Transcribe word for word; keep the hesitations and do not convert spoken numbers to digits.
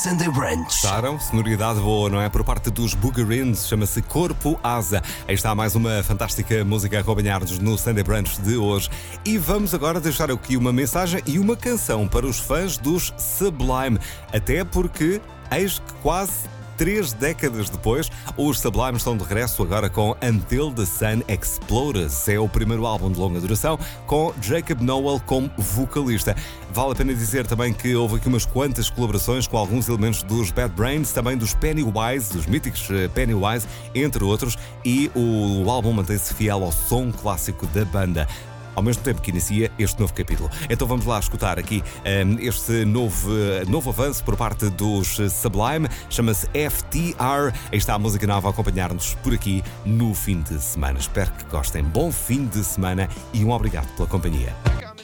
Sunday Brunch. Gostaram? Sonoridade boa, não é? Por parte dos Boogerins, chama-se Corpo Asa. Aí está mais uma fantástica música a acompanhar-nos no Sunday Brunch de hoje. E vamos agora deixar aqui uma mensagem e uma canção para os fãs dos Sublime. Até porque, eis que quase três décadas depois, os Sublime estão de regresso agora com Until the Sun Explodes. É o primeiro álbum de longa duração com Jacob Noel como vocalista. Vale a pena dizer também que houve aqui umas quantas colaborações com alguns elementos dos Bad Brains, também dos Pennywise, dos míticos Pennywise, entre outros, e o, o álbum mantém-se fiel ao som clássico da banda, ao mesmo tempo que inicia este novo capítulo. Então vamos lá escutar aqui um, este novo, uh, novo avanço por parte dos Sublime, chama-se F T R. Aí está a música nova a acompanhar-nos por aqui no fim de semana. Espero que gostem. Bom fim de semana e um obrigado pela companhia.